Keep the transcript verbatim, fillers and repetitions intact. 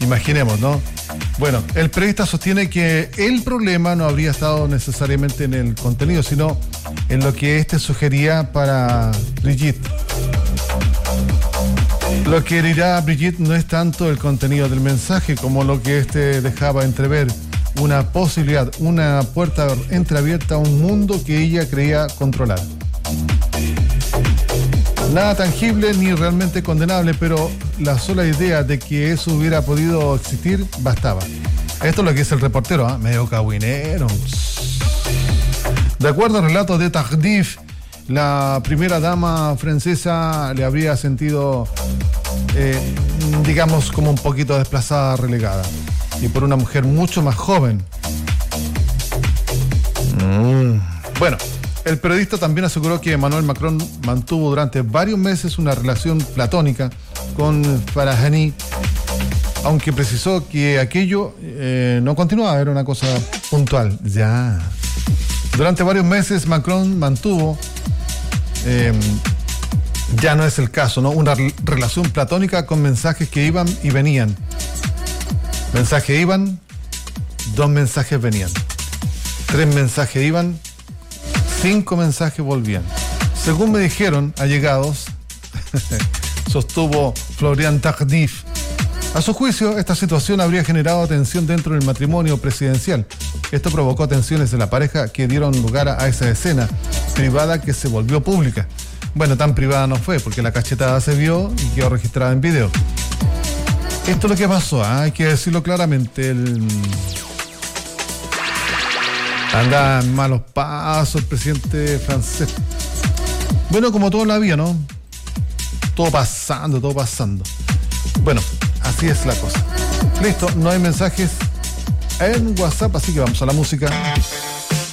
Imaginemos, ¿no? Bueno, el periodista sostiene que el problema no habría estado necesariamente en el contenido, sino en lo que éste sugería para Brigitte. Lo que dirá Brigitte no es tanto el contenido del mensaje como lo que éste dejaba entrever, una posibilidad, una puerta entreabierta a un mundo que ella creía controlar. Nada tangible ni realmente condenable, pero la sola idea de que eso hubiera podido existir bastaba. Esto es lo que es el reportero, ¿eh? Medio cagüinero. De acuerdo al relato de Tardif, la primera dama francesa le habría sentido, eh, digamos, como un poquito desplazada, relegada. Y por una mujer mucho más joven. Mm. Bueno, el periodista también aseguró que Emmanuel Macron mantuvo durante varios meses una relación platónica con Farahani, aunque precisó que aquello eh, no continuaba, era una cosa puntual. Ya. Durante varios meses Macron mantuvo, eh, ya no es el caso, ¿no? Una relación platónica con mensajes que iban y venían. Mensajes iban, dos mensajes venían. Tres mensajes iban, cinco mensajes volvían. Según me dijeron allegados, sostuvo Florian Tardif. A su juicio, esta situación habría generado tensión dentro del matrimonio presidencial. Esto provocó tensiones en la pareja que dieron lugar a esa escena privada que se volvió pública. Bueno, tan privada no fue, porque la cachetada se vio y quedó registrada en video. Esto es lo que pasó, ¿eh? Hay que decirlo claramente. El... Anda en malos pasos el presidente francés. Bueno, como todo en la vida, ¿no? Todo pasando, todo pasando. Bueno, así es la cosa. Listo, no hay mensajes en WhatsApp, así que vamos a la música.